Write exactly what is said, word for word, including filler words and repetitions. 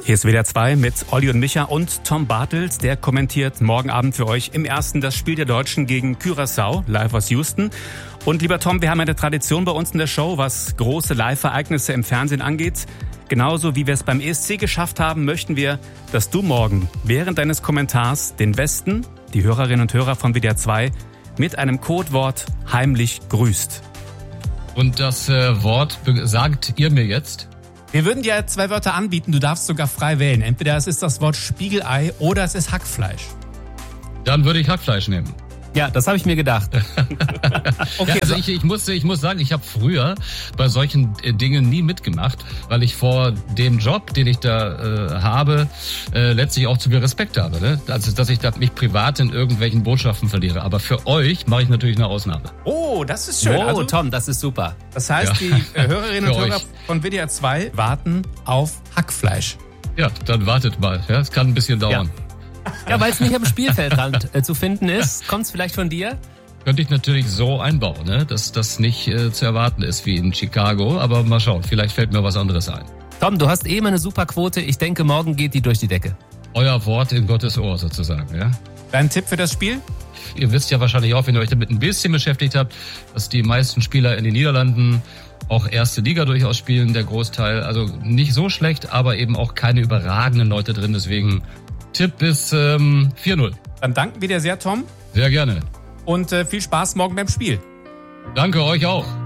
Hier ist W D R zwei mit Olli und Micha und Tom Bartels. Der kommentiert morgen Abend für euch im Ersten das Spiel der Deutschen gegen Curaçao, live aus Houston. Und lieber Tom, wir haben eine Tradition bei uns in der Show, was große Live-Ereignisse im Fernsehen angeht. Genauso wie wir es beim E S C geschafft haben, möchten wir, dass du morgen während deines Kommentars den Westen, die Hörerinnen und Hörer von W D R zwei, mit einem Codewort heimlich grüßt. Und das äh, Wort sagt ihr mir jetzt? Wir würden dir zwei Wörter anbieten, du darfst sogar frei wählen. Entweder es ist das Wort Spiegelei oder es ist Hackfleisch. Dann würde ich Hackfleisch nehmen. Ja, das habe ich mir gedacht. Okay, ja, also ich, ich, muss, ich muss sagen, ich habe früher bei solchen Dingen nie mitgemacht, weil ich vor dem Job, den ich da äh, habe, äh, letztlich auch zu viel Respekt habe. Ne? Also, dass ich da mich privat in irgendwelchen Botschaften verliere. Aber für euch mache ich natürlich eine Ausnahme. Oh, das ist schön. Oh, also, Tom, das ist super. Das heißt, ja. die äh, Hörerinnen und Hörer euch. von W D R zwei warten auf Hackfleisch. Ja, dann wartet mal. Ja, es kann ein bisschen dauern. Ja. Ja, weil es nicht am Spielfeldrand äh, zu finden ist. Kommt es vielleicht von dir? Könnte ich natürlich so einbauen, ne? dass das nicht äh, zu erwarten ist wie in Chicago. Aber mal schauen, vielleicht fällt mir was anderes ein. Tom, du hast eben eine super Quote. Ich denke, morgen geht die durch die Decke. Euer Wort in Gottes Ohr sozusagen, ja? Dein Tipp für das Spiel? Ihr wisst ja wahrscheinlich auch, wenn ihr euch damit ein bisschen beschäftigt habt, dass die meisten Spieler in den Niederlanden auch erste Liga durchaus spielen, der Großteil. Also nicht so schlecht, aber eben auch keine überragenden Leute drin. Deswegen Tipp ist ähm, vier null. Dann danken wir dir sehr, Tom. Sehr gerne. Und äh, viel Spaß morgen beim Spiel. Danke euch auch.